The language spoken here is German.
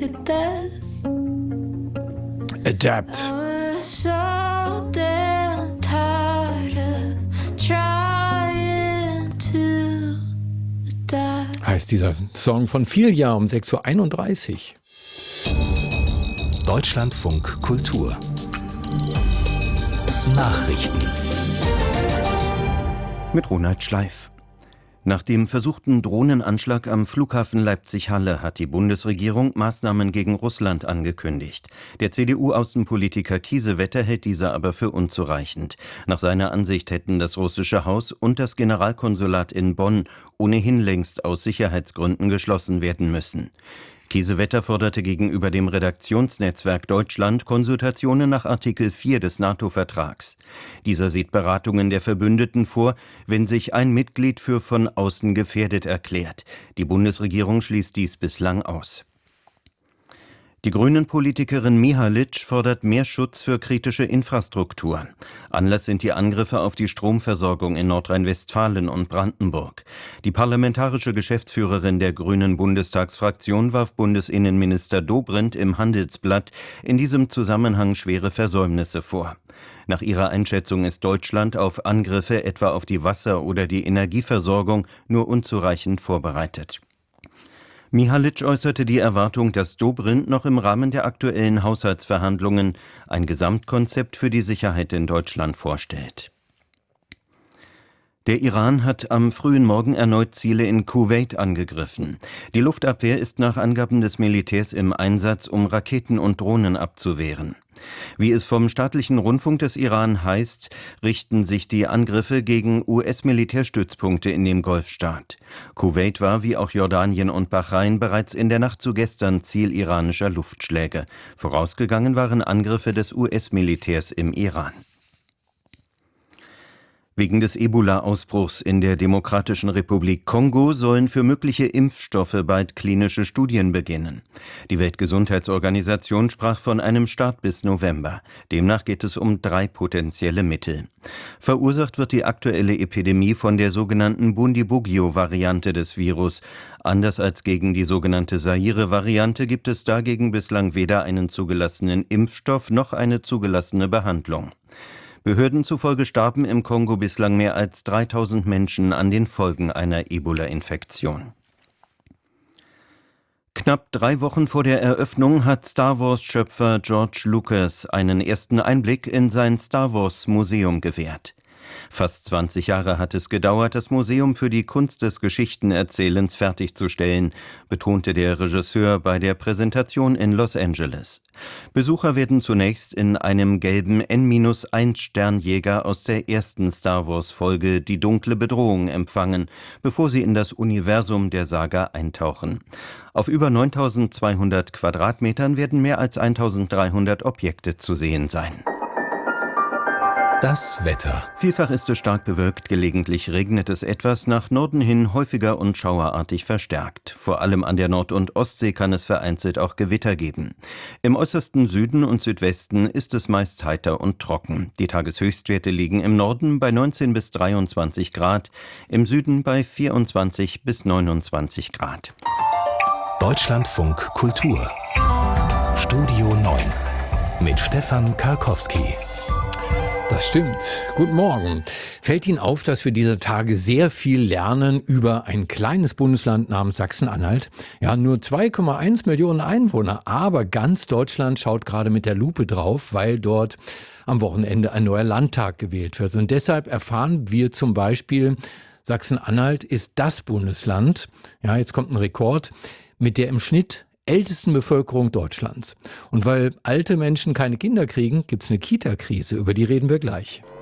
to death. Adapt. I was so damn tired of trying to adapt. Heißt dieser Song von Filia um 6:31 Uhr. Deutschlandfunk Kultur Nachrichten mit Ronald Schleif. Nach dem versuchten Drohnenanschlag am Flughafen Leipzig-Halle hat die Bundesregierung Maßnahmen gegen Russland angekündigt. Der CDU-Außenpolitiker Kiesewetter hält diese aber für unzureichend. Nach seiner Ansicht hätten das russische Haus und das Generalkonsulat in Bonn ohnehin längst aus Sicherheitsgründen geschlossen werden müssen. Kiesewetter forderte gegenüber dem Redaktionsnetzwerk Deutschland Konsultationen nach Artikel 4 des NATO-Vertrags. Dieser sieht Beratungen der Verbündeten vor, wenn sich ein Mitglied für von außen gefährdet erklärt. Die Bundesregierung schließt dies bislang aus. Die Grünen-Politikerin Mihalic fordert mehr Schutz für kritische Infrastruktur. Anlass sind die Angriffe auf die Stromversorgung in Nordrhein-Westfalen und Brandenburg. Die parlamentarische Geschäftsführerin der Grünen Bundestagsfraktion warf Bundesinnenminister Dobrindt im Handelsblatt in diesem Zusammenhang schwere Versäumnisse vor. Nach ihrer Einschätzung ist Deutschland auf Angriffe etwa auf die Wasser- oder die Energieversorgung nur unzureichend vorbereitet. Mihalic äußerte die Erwartung, dass Dobrindt noch im Rahmen der aktuellen Haushaltsverhandlungen ein Gesamtkonzept für die Sicherheit in Deutschland vorstellt. Der Iran hat am frühen Morgen erneut Ziele in Kuwait angegriffen. Die Luftabwehr ist nach Angaben des Militärs im Einsatz, um Raketen und Drohnen abzuwehren. Wie es vom staatlichen Rundfunk des Iran heißt, richten sich die Angriffe gegen US-Militärstützpunkte in dem Golfstaat. Kuwait war, wie auch Jordanien und Bahrain, bereits in der Nacht zu gestern Ziel iranischer Luftschläge. Vorausgegangen waren Angriffe des US-Militärs im Iran. Wegen des Ebola-Ausbruchs in der Demokratischen Republik Kongo sollen für mögliche Impfstoffe bald klinische Studien beginnen. Die Weltgesundheitsorganisation sprach von einem Start bis November. Demnach geht es um 3 potenzielle Mittel. Verursacht wird die aktuelle Epidemie von der sogenannten Bundibugyo-Variante des Virus. Anders als gegen die sogenannte Zaire-Variante gibt es dagegen bislang weder einen zugelassenen Impfstoff noch eine zugelassene Behandlung. Behörden zufolge starben im Kongo bislang mehr als 3000 Menschen an den Folgen einer Ebola-Infektion. Knapp 3 Wochen vor der Eröffnung hat Star Wars-Schöpfer George Lucas einen ersten Einblick in sein Star Wars-Museum gewährt. Fast 20 Jahre hat es gedauert, das Museum für die Kunst des Geschichtenerzählens fertigzustellen, betonte der Regisseur bei der Präsentation in Los Angeles. Besucher werden zunächst in einem gelben N-1-Sternjäger aus der ersten Star-Wars-Folge Die dunkle Bedrohung empfangen, bevor sie in das Universum der Saga eintauchen. Auf über 9200 Quadratmetern werden mehr als 1300 Objekte zu sehen sein. Das Wetter. Vielfach ist es stark bewölkt, gelegentlich regnet es etwas, nach Norden hin häufiger und schauerartig verstärkt. Vor allem an der Nord- und Ostsee kann es vereinzelt auch Gewitter geben. Im äußersten Süden und Südwesten ist es meist heiter und trocken. Die Tageshöchstwerte liegen im Norden bei 19 bis 23 Grad, im Süden bei 24 bis 29 Grad. Deutschlandfunk Kultur Studio 9 mit Stefan Karkowski. Das stimmt. Guten Morgen. Fällt Ihnen auf, dass wir dieser Tage sehr viel lernen über ein kleines Bundesland namens Sachsen-Anhalt? Ja, nur 2,1 Millionen Einwohner, aber ganz Deutschland schaut gerade mit der Lupe drauf, weil dort am Wochenende ein neuer Landtag gewählt wird. Und deshalb erfahren wir zum Beispiel, Sachsen-Anhalt ist das Bundesland, ja, jetzt kommt ein Rekord, mit der im Schnitt ältesten Bevölkerung Deutschlands. Und weil alte Menschen keine Kinder kriegen, gibt es eine Kita-Krise, über die reden wir gleich.